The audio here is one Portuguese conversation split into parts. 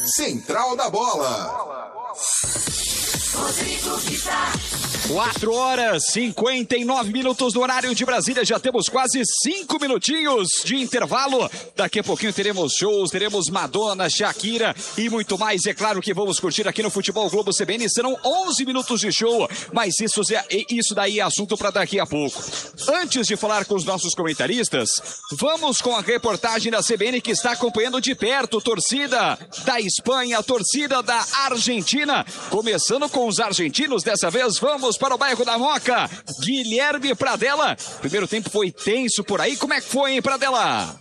Central da Bola. 4h59 no horário de Brasília. Já temos quase 5 minutinhos de intervalo. Daqui a pouquinho teremos shows, teremos Madonna, Shakira e muito mais. É claro que vamos curtir aqui no Futebol Globo CBN. Serão 11 minutos de show, mas isso daí é assunto para daqui a pouco. Antes de falar com os nossos comentaristas, vamos com a reportagem da CBN que está acompanhando de perto torcida da Espanha, torcida da Argentina. Começando com os argentinos, dessa vez vamos para o bairro da Moca. Guilherme Pradella. Primeiro tempo foi tenso por aí. Como é que foi, hein, Pradella?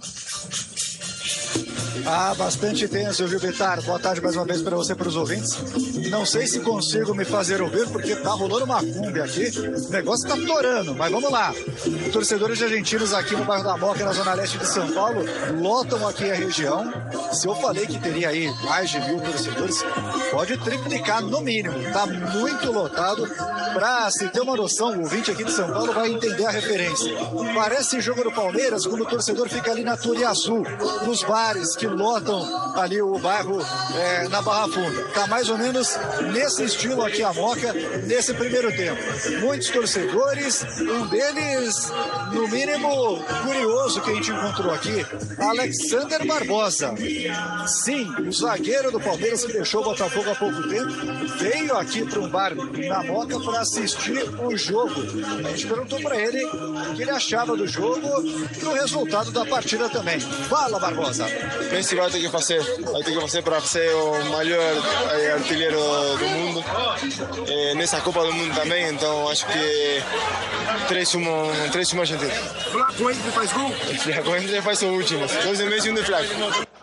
Bastante tenso, viu, Bitar? Boa tarde mais uma vez para você e para os ouvintes. Não sei se consigo me fazer ouvir, porque tá rolando uma cumbia aqui. O negócio tá torando, mas vamos lá. Torcedores argentinos aqui no bairro da Moca, na zona leste de São Paulo, lotam aqui a região. Se eu falei que teria aí mais de 1.000 torcedores, pode triplicar no mínimo. Tá muito lotado. Pra se ter uma noção, o ouvinte aqui de São Paulo vai entender a referência. Parece jogo do Palmeiras, quando o torcedor fica ali na Torre Azul, nos bares que lotam ali o bairro na Barra Funda. Tá mais ou menos nesse estilo aqui a Moca, nesse primeiro tempo. Muitos torcedores, um deles, no mínimo, curioso que a gente encontrou aqui, Alexander Barbosa. Sim, o zagueiro do Palmeiras que deixou o Botafogo há pouco tempo, veio aqui para um bar na Moca para assistir o jogo. A gente perguntou para ele o que ele achava do jogo e do resultado da partida também. Fala, Barbosa. Messi vai ter que fazer para ser o maior artilheiro do mundo, nessa Copa do Mundo também, então acho que 3-1 Argentina. Flaco Henry faz gol? Flaco Henry faz o último, 2 de Messi e 1 de Flaco.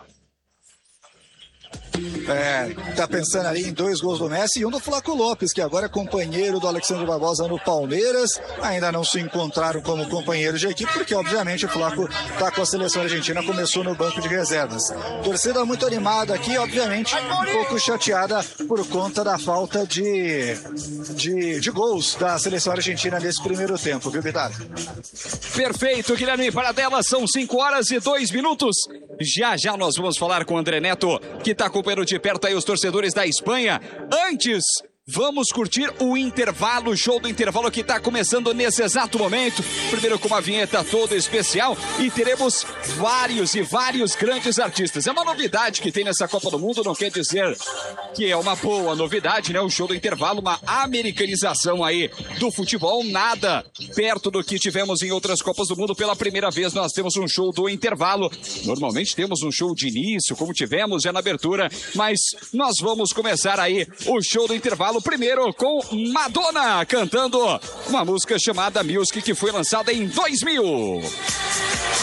Tá pensando ali em 2 gols do Messi e 1 do Flaco Lopes, que agora é companheiro do Alexandre Barbosa no Palmeiras. Ainda não se encontraram como companheiros de equipe, porque obviamente o Flaco tá com a seleção argentina, começou no banco de reservas. Torcida muito animada aqui, obviamente um pouco chateada por conta da falta de gols da seleção argentina nesse primeiro tempo, viu, Bitar? Perfeito, Guilherme Pradella, são 5h02. Já nós vamos falar com o André Neto, que está acompanhando de perto aí os torcedores da Espanha. Antes, vamos curtir o intervalo, o show do intervalo que está começando nesse exato momento. Primeiro com uma vinheta toda especial e teremos vários grandes artistas. É uma novidade que tem nessa Copa do Mundo, não quer dizer que é uma boa novidade, né? O show do intervalo, uma americanização aí do futebol, nada perto do que tivemos em outras Copas do Mundo. Pela primeira vez nós temos um show do intervalo. Normalmente temos um show de início, como tivemos já na abertura, mas nós vamos começar aí o show do intervalo primeiro com Madonna cantando uma música chamada Music, que foi lançada em 2000.